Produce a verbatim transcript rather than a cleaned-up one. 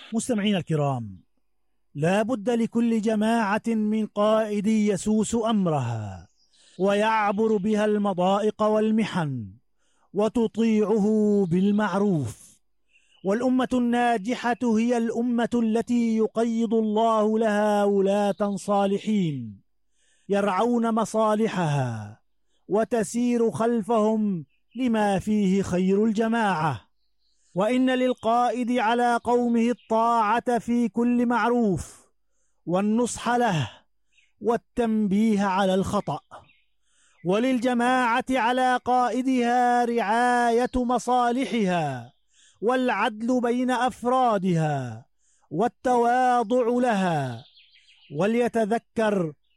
مستمعينا الكرام، لا بد لكل جماعة من قائد يسوس أمرها ويعبر بها المضائق والمحن وتطيعه بالمعروف. والأمة الناجحة هي الأمة التي يقيض الله لها ولاة صالحين يرعون مصالحها وتسير خلفهم لما فيه خير الجماعة. وإن للقائد على قومه الطاعة في كل معروف والنصح له والتنبيه على الخطأ، وللجماعة على قائدها رعاية مصالحها والعدل بين أفرادها والتواضع لها. وليتذكر